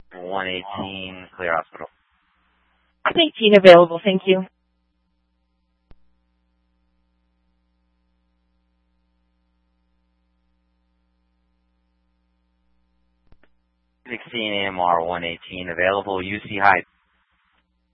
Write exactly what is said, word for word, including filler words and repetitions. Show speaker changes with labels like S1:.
S1: one eighteen, Clear Hospital.
S2: one eighteen available, thank you.
S1: sixteen A M R one eighteen available, U C Hyde.